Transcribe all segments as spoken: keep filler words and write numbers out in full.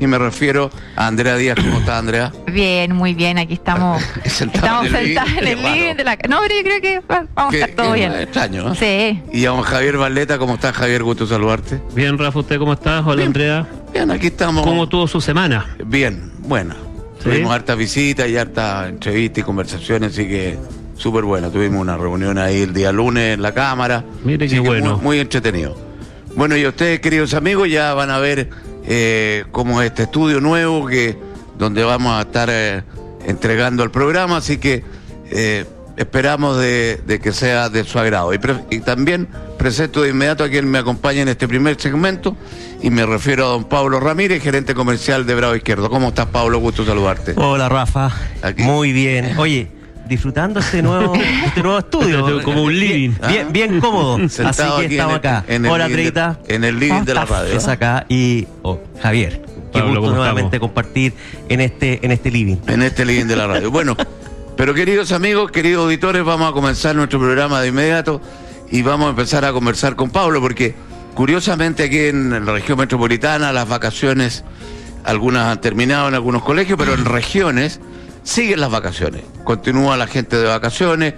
y me refiero a Andrea Díaz. ¿Cómo está, Andrea? Bien, muy bien, aquí estamos Sentado estamos sentados en el living de la casa. No, pero yo creo que vamos a estar todo bien. Extraño, ¿no? Sí. Y a don Javier Barleta, ¿cómo estás, Javier? Gusto saludarte. Bien, Rafa, ¿usted cómo estás? Hola, Bien. Andrea. Bien, aquí estamos. ¿Cómo tuvo su semana? Bien, bueno. ¿Sí? Tuvimos hartas visitas y hartas entrevistas y conversaciones, así que súper bueno. Tuvimos una reunión ahí el día lunes en la Cámara. Mire así qué que bueno. Muy, muy entretenido. Bueno, y ustedes, queridos amigos, ya van a ver eh, cómo es este estudio nuevo que donde vamos a estar eh, entregando el programa, así que eh, esperamos de, de que sea de su agrado. Y, pre- y también presento de inmediato a quien me acompaña en este primer segmento, y me refiero a don Pablo Ramírez, gerente comercial de Bravo Izquierdo. ¿Cómo estás, Pablo? Gusto saludarte. Hola, Rafa. Aquí. Muy bien. Oye, disfrutando este nuevo este nuevo estudio. Como un living. Bien, bien, bien cómodo. Así Sentado que aquí estamos en el- acá. en el Hola, living de- Andreita. en el living de la radio. Es acá. Y oh, Javier, qué Pablo, gusto ¿cómo nuevamente estamos? compartir en este, en este living. En este living de la radio. Bueno, pero queridos amigos, queridos auditores, vamos a comenzar nuestro programa de inmediato y vamos a empezar a conversar con Pablo, porque curiosamente aquí en la región metropolitana las vacaciones, algunas han terminado en algunos colegios, pero en regiones siguen las vacaciones. Continúa la gente de vacaciones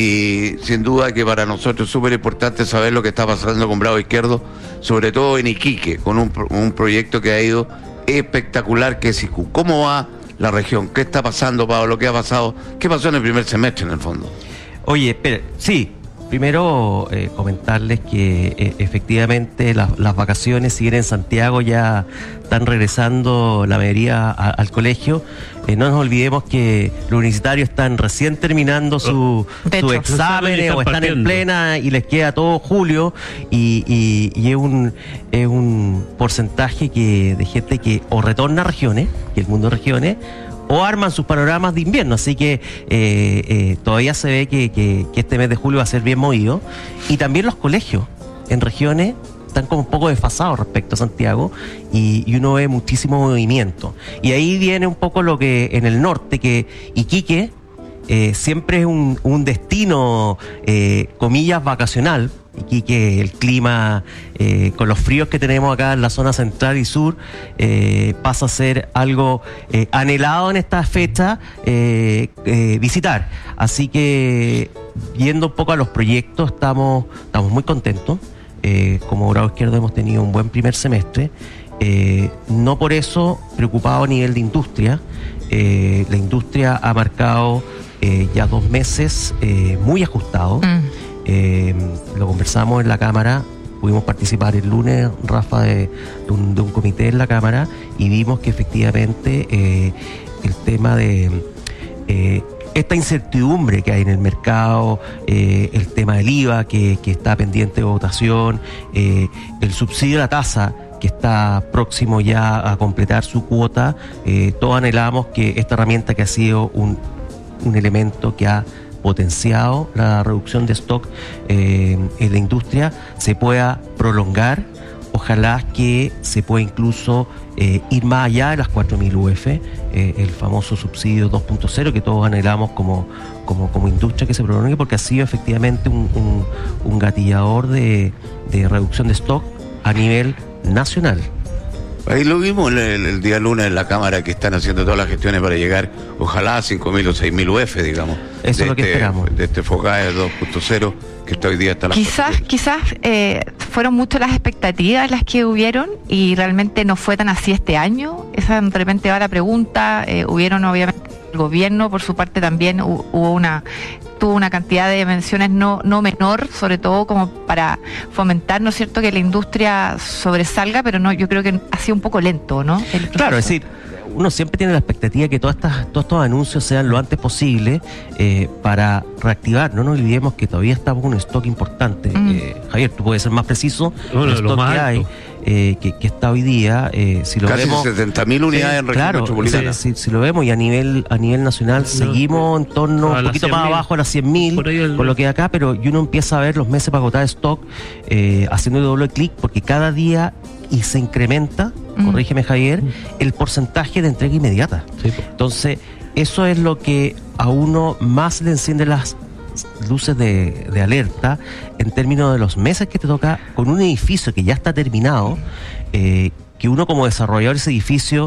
y sin duda que para nosotros es súper importante saber lo que está pasando con Bravo Izquierdo, sobre todo en Iquique, con un, pro- un proyecto que ha ido espectacular, que es I C U. ¿Cómo va la región? ¿Qué está pasando, Pablo? ¿Qué ha pasado? ¿Qué pasó en el primer semestre, en el fondo? Oye, espera, sí. Primero, eh, comentarles que eh, efectivamente las, las vacaciones siguen en Santiago, ya están regresando la mayoría a- al colegio. Eh, no nos olvidemos que los universitarios están recién terminando su, De sus hecho. exámenes Están o están en partiendo. plena y les queda todo julio, y, y- y es un es un porcentaje que de gente que o retorna a regiones, que el mundo de regiones, o arman sus panoramas de invierno, así que eh, eh, todavía se ve que, que- que este mes de julio va a ser bien movido. Y también los colegios en regiones están como un poco desfasados respecto a Santiago, y, y uno ve muchísimo movimiento. Y ahí viene un poco lo que en el norte, que Iquique eh, siempre es un, un destino, eh, comillas, vacacional. Iquique, el clima, eh, con los fríos que tenemos acá en la zona central y sur, eh, pasa a ser algo eh, anhelado en esta fecha, eh, eh, visitar. Así que, viendo un poco a los proyectos, estamos, estamos muy contentos. Eh, como Bravo Izquierdo hemos tenido un buen primer semestre. Eh, no por eso preocupado a nivel de industria. Eh, la industria ha marcado eh, ya dos meses eh, muy ajustados. Mm. Eh, lo conversamos en la Cámara, pudimos participar el lunes, Rafa, de, de, un, de un comité en la Cámara, y vimos que efectivamente eh, el tema de eh, esta incertidumbre que hay en el mercado, eh, el tema del I V A que, que está pendiente de votación, eh, el subsidio a la tasa que está próximo ya a completar su cuota, eh, todos anhelamos que esta herramienta, que ha sido un, un elemento que ha potenciado la reducción de stock eh, en la industria, se pueda prolongar. Ojalá que se pueda incluso eh, ir más allá de las cuatro mil U F, eh, el famoso subsidio dos punto cero que todos anhelamos como, como, como industria, que se prolongue, porque ha sido efectivamente un, un, un gatillador de, de reducción de stock a nivel nacional. Ahí lo vimos el, el- el día lunes en la Cámara, que están haciendo todas las gestiones para llegar, ojalá, a cinco mil o seis mil U F, digamos. Eso de es lo que este- esperamos. De este Fogae dos punto cero, que está hoy día hasta las Quizás, cuatro mil. quizás eh, fueron muchas las expectativas las que hubieron y realmente no fue tan así este año. Esa de repente va la pregunta. Eh, hubieron obviamente el gobierno por su parte también hu- hubo una tuvo una cantidad de menciones no no menor, sobre todo como para fomentar, ¿no es cierto?, que la industria sobresalga, pero no, yo creo que ha sido un poco lento, ¿no? El proceso. Claro, es decir, uno siempre tiene la expectativa de que todas estas, todos estos anuncios sean lo antes posible, eh, para reactivar. No nos olvidemos que todavía estamos con un stock importante. Mm. Eh, Javier, tú puedes ser más preciso. Bueno, el lo stock más que hay, alto. eh, que, que está hoy día, eh, si lo Casi vemos... setenta mil unidades en región Claro, metropolitana. si, si- si lo vemos, y a nivel a nivel nacional No, seguimos en torno a un las poquito cien más mil. abajo a las cien mil, Por ahí el- con lo que hay acá, pero y uno empieza a ver los meses para agotar stock, eh, haciendo doble clic, porque cada día y se incrementa, Mm. corrígeme Javier, el porcentaje de entrega inmediata. Sí, po. Entonces, eso es lo que a uno más le enciende las luces de, de alerta en términos de los meses que te toca con un edificio que ya está terminado, eh, que uno como desarrollador de ese edificio